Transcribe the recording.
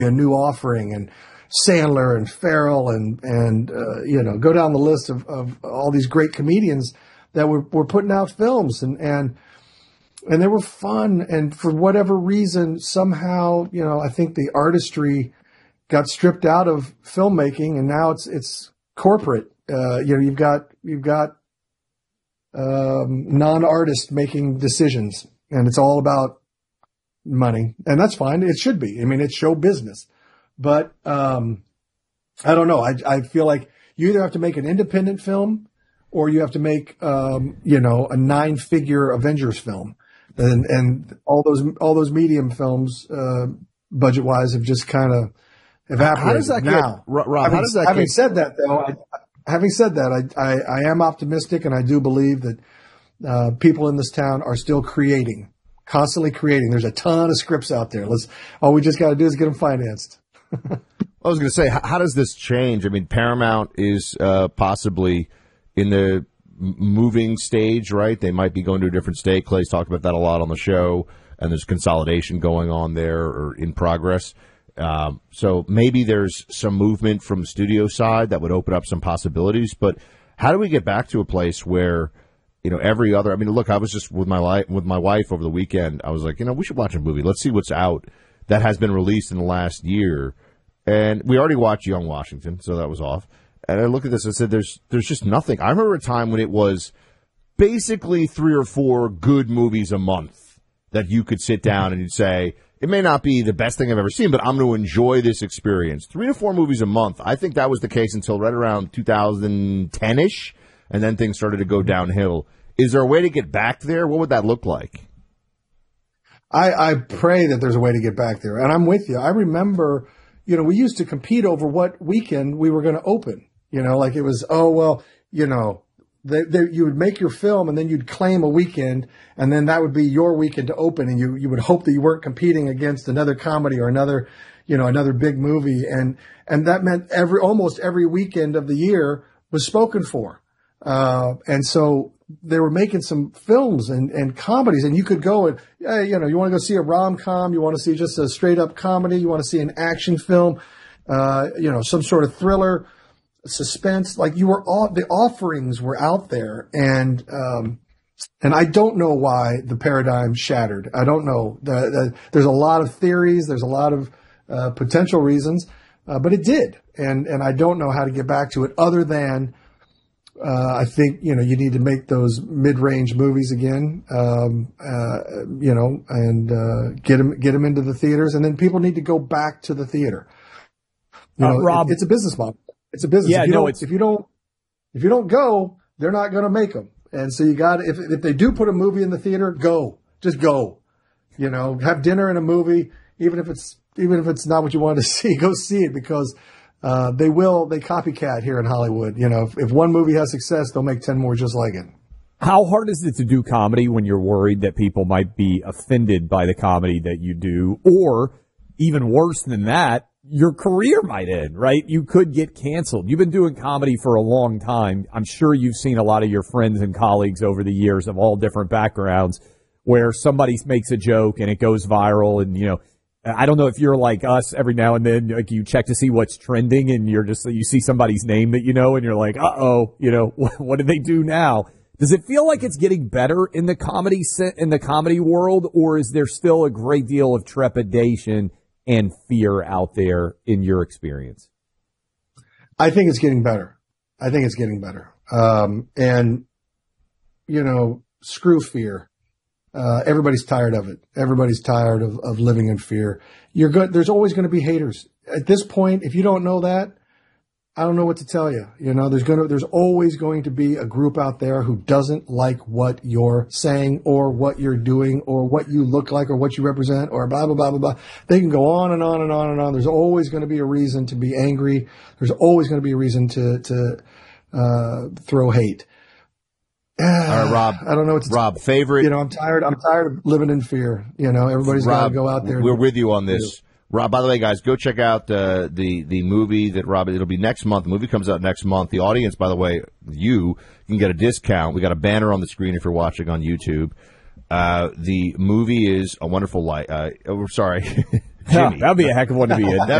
a new offering, and Sandler and Farrell and go down the list of all these great comedians that were putting out films and they were fun. And for whatever reason, somehow, I think the artistry got stripped out of filmmaking, and now it's corporate. You've got non-artists making decisions, and it's all about money, and that's fine. It should be. I mean, it's show business, but I don't know. I feel like you either have to make an independent film or you have to make a 9-figure Avengers film, and all those medium films budget wise have just kind of evaporated. How does that now, Rob? Having said that, I am optimistic, and I do believe that people in this town are still constantly creating. There's a ton of scripts out there. All we just got to do is get them financed. I was going to say, how does this change? I mean, Paramount is possibly in the moving stage, right? They might be going to a different state. Clay's talked about that a lot on the show, and there's consolidation going on there or in progress. So maybe there's some movement from the studio side that would open up some possibilities. But how do we get back to a place where, every other? I mean, look, I was just with my wife over the weekend. I was like, we should watch a movie. Let's see what's out that has been released in the last year. And we already watched Young Washington, so that was off. And I look at this and said, there's just nothing. I remember a time when it was basically 3 or 4 good movies a month that you could sit down and you'd say, it may not be the best thing I've ever seen, but I'm going to enjoy this experience. 3 to 4 movies a month. I think that was the case until right around 2010-ish, and then things started to go downhill. Is there a way to get back there? What would that look like? I pray that there's a way to get back there, and I'm with you. I remember, we used to compete over what weekend we were going to open. Like it was, you would make your film and then you'd claim a weekend, and then that would be your weekend to open, and you would hope that you weren't competing against another comedy or another big movie, and that meant almost every weekend of the year was spoken for, and so they were making some films and comedies, and you could go and you want to go see a rom-com, you want to see just a straight up comedy, you want to see an action film, some sort of thriller, suspense. Like the offerings were out there, and I don't know why the paradigm shattered. I don't know. There's a lot of theories. There's a lot of potential reasons, but it did, and I don't know how to get back to it other than I think you need to make those mid-range movies again, and get them into the theaters, and then people need to go back to the theater. Rob, it's a business model. It's a business. Yeah, if you don't go, they're not going to make them. And so you got to, if they do put a movie in the theater, just go. Have dinner and a movie, even if it's not what you wanted to see, go see it, because they copycat here in Hollywood. If one movie has success, they'll make 10 more just like it. How hard is it to do comedy when you're worried that people might be offended by the comedy that you do, or even worse than that, your career might end, right? You could get canceled. You've been doing comedy for a long time. I'm sure you've seen a lot of your friends and colleagues over the years of all different backgrounds where somebody makes a joke and it goes viral, and, I don't know if you're like us every now and then, like you check to see what's trending, and you see somebody's name that and you're like, uh-oh, what do they do now? Does it feel like it's getting better in the comedy world, or is there still a great deal of trepidation and fear out there in your experience? I think it's getting better. And screw fear. Everybody's tired of it. Everybody's tired of living in fear. You're good. There's always going to be haters. At this point, if you don't know that, I don't know what to tell you. There's always going to be a group out there who doesn't like what you're saying or what you're doing or what you look like or what you represent or blah, blah, blah, blah, blah. They can go on and on and on and on. There's always going to be a reason to be angry. There's always going to be a reason to throw hate. All right, Rob. I don't know what to Rob, favorite. I'm tired of living in fear. Everybody's got to go out there. We're with you on this. Rob, by the way, guys, go check out the movie that Rob, it'll be next month. The movie comes out next month. The audience, by the way, you can get a discount. We got a banner on the screen if you're watching on YouTube. The movie is A Wonderful Life. Yeah, that'd be a heck of one to be in.